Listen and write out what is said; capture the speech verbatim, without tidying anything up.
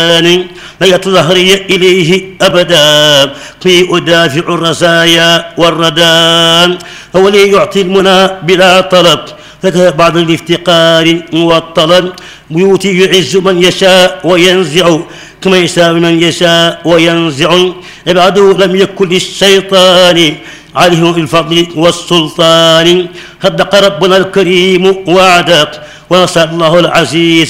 لا يتظهري إليه أبدا في أدافع الرزايا والردى هو لي يعطي المنى بلا طلب فذهب بعض الافتقار والطلب بيوتي يعز من يشاء وينزع كما يشاء من يشاء وينزع عباده لم يكن للشيطان عليهم الفضل والسلطان صدق ربنا الكريم وعدك ونصر الله العزيز